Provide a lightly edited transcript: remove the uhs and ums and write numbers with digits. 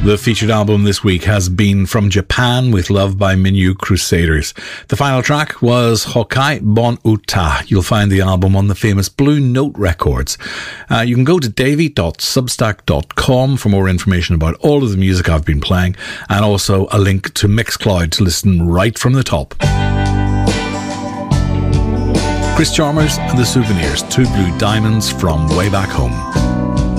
The featured album this week has been From Japan with Love by Minyu Crusaders. The final track was Hokai Bon Uta. You'll find the album on the famous Blue Note Records. You can go to davey.substack.com for more information about all of the music I've been playing, and also a link to Mixcloud to listen right from the top. Chris Chalmers and the Souvenirs, Two Blue Diamonds from Way Back Home.